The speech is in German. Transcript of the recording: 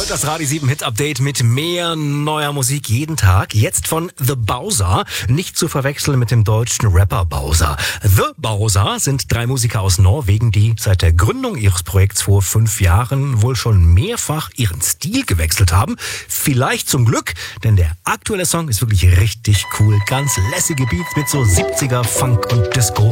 Das Radio 7 Hit Update mit mehr neuer Musik jeden Tag. Jetzt von The Bowser. Nicht zu verwechseln mit dem deutschen Rapper Bowser. The Bowser sind 3 Musiker aus Norwegen, die seit der Gründung ihres Projekts vor 5 Jahren wohl schon mehrfach ihren Stil gewechselt haben. Vielleicht zum Glück, denn der aktuelle Song ist wirklich richtig cool. Ganz lässige Beats mit so 70er Funk und Disco.